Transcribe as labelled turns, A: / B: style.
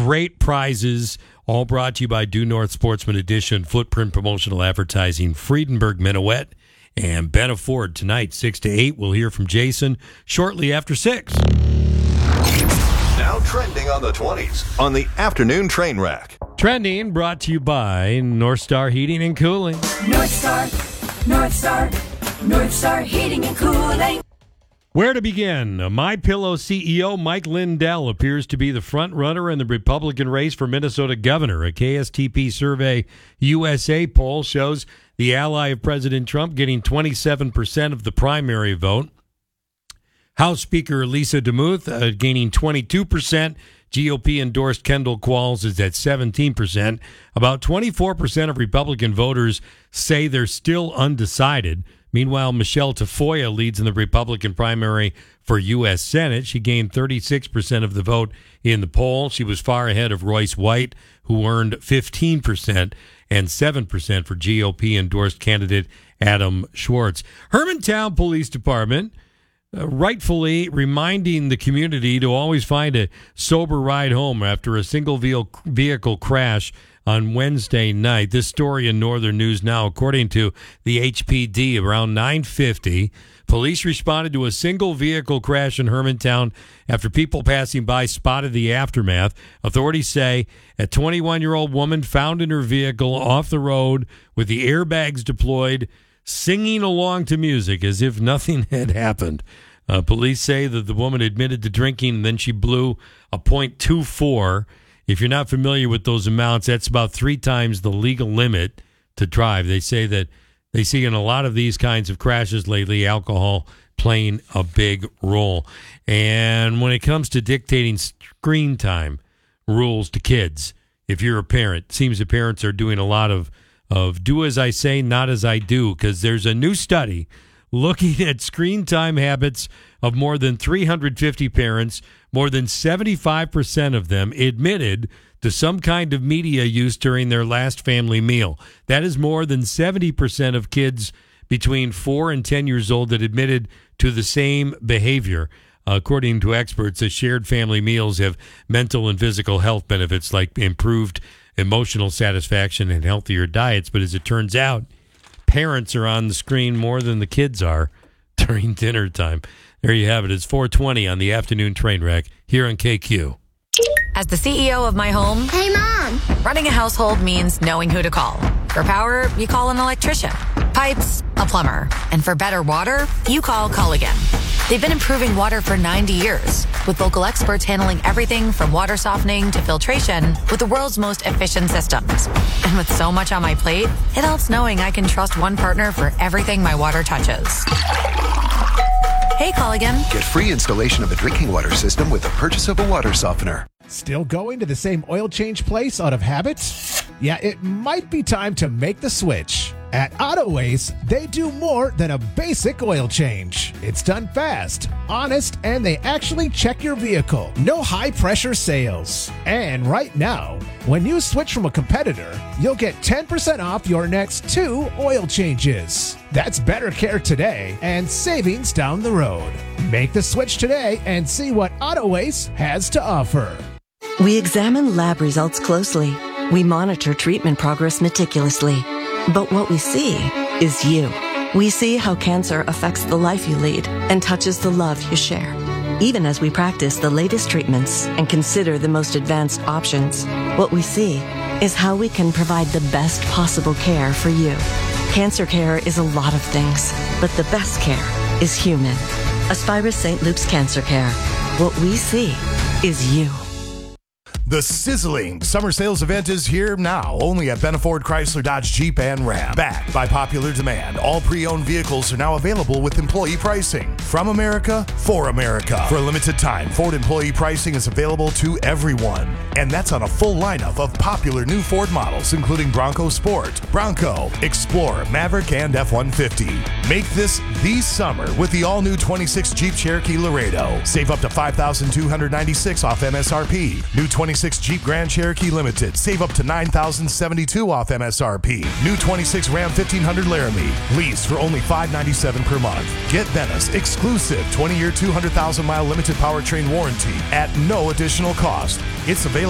A: great prizes, all brought to you by Due North Sportsman Edition, Footprint Promotional Advertising, Friedenberg Minuet, and Ben Ford. Tonight, 6 to 8. We'll hear from Jason shortly after 6.
B: Now trending on the 20s on the Afternoon Train Wreck.
A: Trending brought to you by North Star Heating and Cooling.
C: North Star, North Star, North Star Heating and Cooling.
A: Where to begin? MyPillow CEO Mike Lindell appears to be the front runner in the Republican race for Minnesota governor. A KSTP Survey USA poll shows the ally of President Trump getting 27% of the primary vote. House Speaker Lisa DeMuth gaining 22%. GOP-endorsed Kendall Qualls is at 17%. About 24% of Republican voters say they're still undecided. Meanwhile, Michelle Tafoya leads in the Republican primary for U.S. Senate. She gained 36% of the vote in the poll. She was far ahead of Royce White, who earned 15%, and 7% for GOP-endorsed candidate Adam Schwartz. Hermantown Police Department rightfully reminding the community to always find a sober ride home after a single vehicle crash on Wednesday night. This story in Northern News Now, according to the HPD, around 9:50, police responded to a single vehicle crash in Hermantown after people passing by spotted the aftermath. Authorities say a 21-year-old woman found in her vehicle off the road with the airbags deployed, singing along to music as if nothing had happened. Police say that the woman admitted to drinking and then she blew a .24. If you're not familiar with those amounts, that's about 3 times the legal limit to drive. They say that they see in a lot of these kinds of crashes lately, alcohol playing a big role. And when it comes to dictating screen time rules to kids, if you're a parent, it seems that parents are doing a lot of do as I say, not as I do, because there's a new study looking at screen time habits of more than 350 parents. More than 75% of them admitted to some kind of media use during their last family meal. That is more than 70% of kids between 4 and 10 years old that admitted to the same behavior. According to experts, the shared family meals have mental and physical health benefits like improved emotional satisfaction and healthier diets. But as it turns out, parents are on the screen more than the kids are during dinner time. There you have it. It's 4:20 on the Afternoon Train Wreck here on KQ.
D: As the CEO of my home,
E: Hey, Mom!
D: running a household means knowing who to call. For power, you call an electrician. Pipes, a plumber. And for better water, you call Culligan. They've been improving water for 90 years, with local experts handling everything from water softening to filtration with the world's most efficient systems. And with so much on my plate, it helps knowing I can trust one partner for everything my water touches. Hey, Culligan.
F: Get free installation of a drinking water system with the purchase of a water softener.
G: Still going to the same oil change place out of habit? Yeah, it might be time to make the switch. At Autoways, they do more than a basic oil change. It's done fast, honest, and they actually check your vehicle. No high-pressure sales. And right now, when you switch from a competitor, you'll get 10% off your next 2 oil changes. That's better care today and savings down the road. Make the switch today and see what Autoways has to offer.
H: We examine lab results closely. We monitor treatment progress meticulously. But what we see is you. We see how cancer affects the life you lead and touches the love you share. Even as we practice the latest treatments and consider the most advanced options, what we see is how we can provide the best possible care for you. Cancer care is a lot of things, but the best care is human. Aspirus St. Luke's Cancer Care. What we see is you.
I: The sizzling summer sales event is here now, only at Benaford Chrysler Dodge Jeep and Ram. Backed by popular demand, all pre-owned vehicles are now available with employee pricing. From America, for America. For a limited time, Ford employee pricing is available to everyone. And that's on a full lineup of popular new Ford models, including Bronco Sport, Bronco, Explorer, Maverick, and F-150. Make this the summer with the all-new 26 Jeep Cherokee Laredo. Save up to $5,296 off MSRP. New 26 Jeep Grand Cherokee Limited. Save up to $9,072 off MSRP. New 26 Ram 1500 Laramie. Lease for only $597 per month. Get Venice exclusive 20-year, 200,000-mile limited powertrain warranty at no additional cost. It's available